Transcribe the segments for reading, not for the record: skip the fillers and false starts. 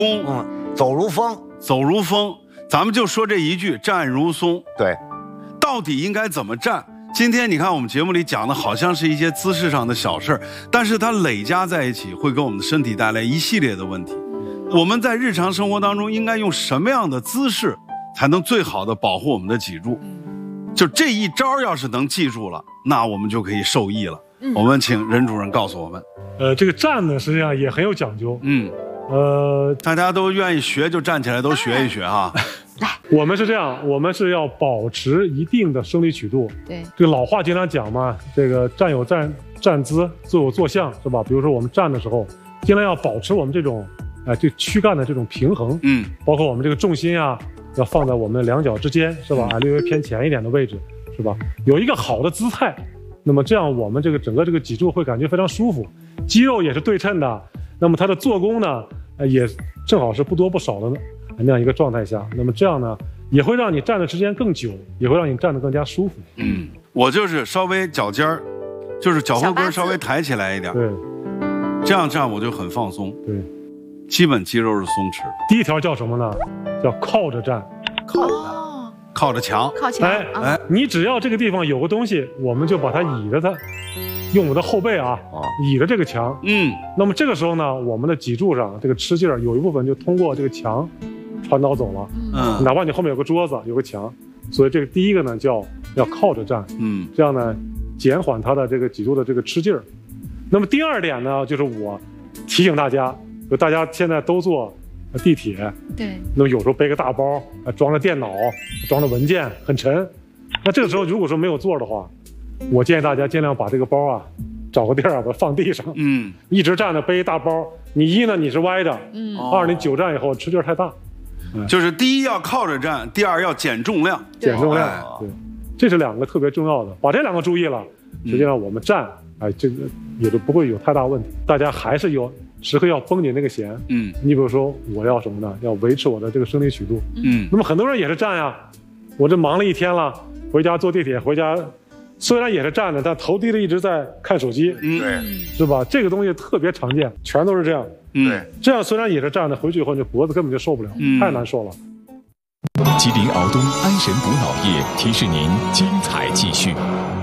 走如风， 走如风。咱们就说这一句，站如松。 对， 到底应该怎么站？今天你看我们节目里讲的好像是一些姿势上的小事，但是它累加在一起，会给我们的身体带来一系列的问题。我们在日常生活当中应该用什么样的姿势，才能最好的保护我们的脊柱？就这一招要是能记住了，那我们就可以受益了。我们请任主任告诉我们。 这个站呢，实际上也很有讲究。 大家都愿意学，就站起来都学一学哈。 来，我们是这样，我们是要保持一定的生理曲度。 对， 这个老话经常讲嘛，这个站有站姿，坐有坐相，是吧？比如说我们站的时候，尽量要保持我们这种，这躯干的这种平衡。包括我们这个重心啊，要放在我们两脚之间，是吧？略微偏前一点的位置，是吧？有一个好的姿态，那么这样我们这个整个这个脊柱会感觉非常舒服，肌肉也是对称的，那么它的做工呢，也正好是不多不少的那样一个状态下，那么这样呢，也会让你站的时间更久，也会让你站得更加舒服。 我就是稍微脚尖儿，就是脚后跟稍微抬起来一点， 对， 这样站我就很放松， 对， 基本肌肉是松弛。 第一条叫什么呢？叫靠着站， 靠着墙， 靠墙。 你只要这个地方有个东西，我们就把它倚着它，用我的后背倚着这个墙。那么这个时候呢，我们的脊柱上这个吃劲儿有一部分就通过这个墙传导走了。哪怕你后面有个桌子，有个墙，所以这个第一个呢叫要靠着站。这样呢减缓它的这个脊柱的这个吃劲儿。那么第二点呢，就是我提醒大家，就大家现在都坐地铁， 对， 那么有时候背个大包，装着电脑，装着文件，很沉。那这个时候如果说没有座的话，我建议大家尽量把这个包找个地儿把它放地上。一直站着背一大包，你一呢你是歪的，二你久站以后吃劲儿太大。 就是第一要靠着站，第二要减重量。 减重量，对，这是两个特别重要的，把这两个注意了，实际上我们站，这个也就不会有太大问题。大家还是时刻要绷紧那个弦。你比如说我要什么呢？要维持我的这个生理曲度。那么很多人也是站呀，我这忙了一天了，回家坐地铁回家，虽然也是站着，但头低着一直在看手机。 对， 是吧？这个东西特别常见，全都是这样。 对， 这样虽然也是站着，回去以后你脖子根本就受不了，太难受了。 吉林敖东安神补脑液提示您精彩继续。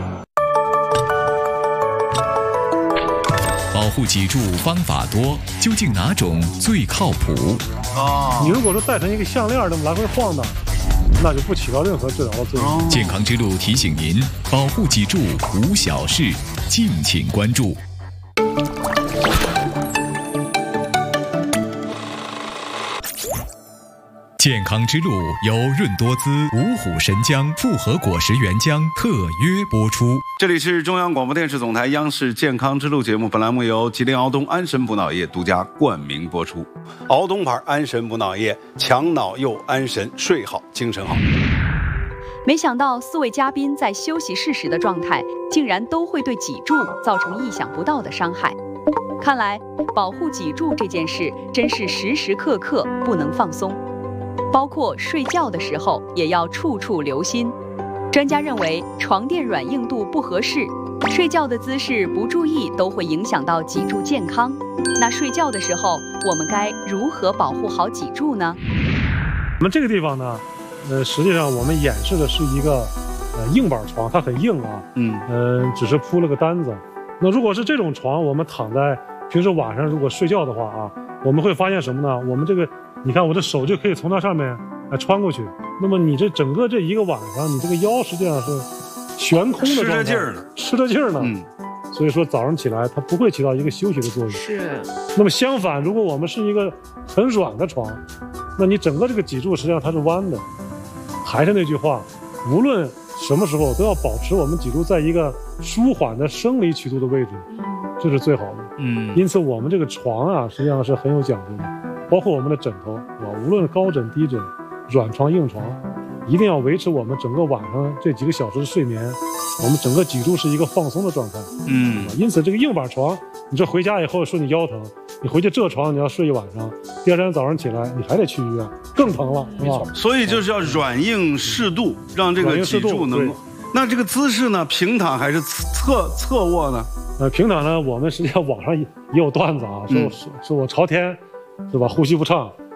保护脊柱方法多，究竟哪种最靠谱？ 你如果说戴成一个项链那么来回晃的，那就不起到任何治疗的作用。 健康之路提醒您，保护脊柱无小事，敬请关注。健康之路由润多滋、五虎神姜复合果实原浆特约播出。 这里是中央广播电视总台央视健康之路节目，本栏目由吉林敖东安神补脑液独家冠名播出。敖东牌安神补脑液，强脑又安神，睡好精神好。 没想到4位嘉宾在休息室时的状态，竟然都会对脊柱造成意想不到的伤害。看来保护脊柱这件事真是时时刻刻不能放松，包括睡觉的时候也要处处留心。专家认为，床垫软硬度不合适，睡觉的姿势不注意都会影响到脊柱健康。那睡觉的时候，我们该如何保护好脊柱呢？ 我们这个地方呢，实际上我们演示的是一个硬板床，它很硬啊，只是铺了个单子。那如果是这种床，我们躺在平时晚上如果睡觉的话我们会发现什么呢？我们这个，你看我的手就可以从那上面穿过去。那么你这整个这一个晚上，你这个腰实际上是悬空的状态，吃着劲儿呢。所以说早上起来它不会起到一个休息的作用。 是。 那么相反，如果我们是一个很软的床，那你整个这个脊柱实际上它是弯的。还是那句话，无论什么时候都要保持我们脊柱在一个舒缓的生理曲度的位置，这是最好的。因此我们这个床实际上是很有讲究的，包括我们的枕头无论高枕低枕、软床硬床，一定要维持我们整个晚上这几个小时的睡眠，我们整个脊柱是一个放松的状态。因此这个硬板床，你这回家以后说你腰疼，你回去这床你要睡一晚上，第二天早上起来你还得去医院，更疼了，是吧？ 所以就是要软硬适度，让这个脊柱能够。那这个姿势呢，平躺还是侧卧呢？ 平躺呢，我们实际上网上也有段子说我朝天，是吧？呼吸不畅，